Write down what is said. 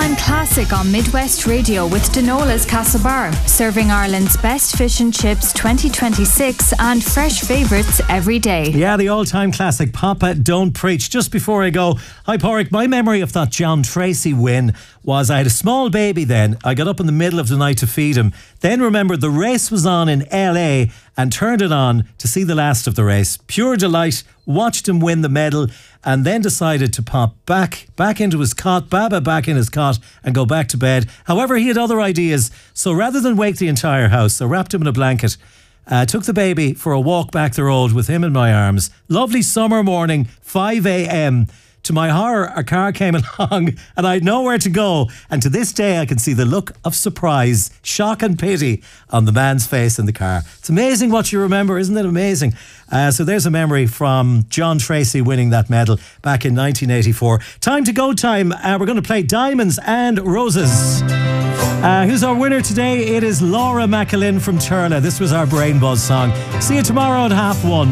all-time classic on Midwest Radio with Denola's Castlebar, serving Ireland's best fish and chips 2026 and fresh favourites every day. Yeah, the all-time classic, Papa Don't Preach. Just before I go, hi Pádraig, my memory of that John Tracy win was I had a small baby then. I got up in the middle of the night to feed him. Then remembered the race was on in LA and turned it on to see the last of the race. Pure delight, watched him win the medal and then decided to pop back into his cot, Baba back in his cot and go back to bed. However, he had other ideas. So rather than wake the entire house, I wrapped him in a blanket, took the baby for a walk back the road with him in my arms. Lovely summer morning, 5 a.m. To my horror, a car came along and I had nowhere to go. And to this day, I can see the look of surprise, shock and pity on the man's face in the car. It's amazing what you remember, isn't it amazing? So there's a memory from John Tracy winning that medal back in 1984. Time to go time. We're going to play Diamonds and Roses. Who's our winner today? It is Laura McAlynn from Turla. This was our Brain Buzz song. See you tomorrow at 1:30.